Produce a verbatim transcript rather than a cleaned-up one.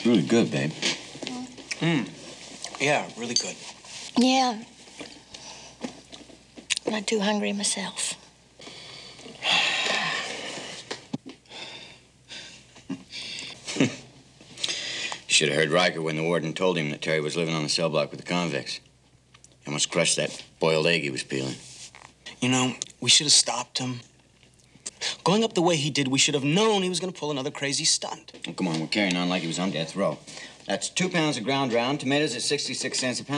Really good, babe. Mmm. Yeah, really good. Yeah. Not too hungry myself. Should have heard Riker when the warden told him that Terry was living on the cell block with the convicts. He almost crushed that boiled egg he was peeling. You know, we should have stopped him. Going up the way he did, we should have known he was going to pull another crazy stunt. Oh, come on, we're carrying on like he was on death row. That's two pounds of ground round, tomatoes at sixty-six cents a pound.